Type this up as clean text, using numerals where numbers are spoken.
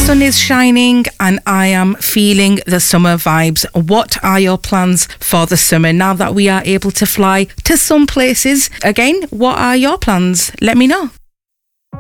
sun is shining and I am feeling the summer vibes. What are your plans for the summer now that we are able to fly to some places? Again, what are your plans? Let me know.